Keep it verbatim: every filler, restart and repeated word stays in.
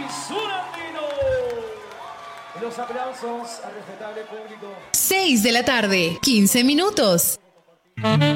Surandino. Y los aplausos al respetable público. seis de la tarde, quince minutos.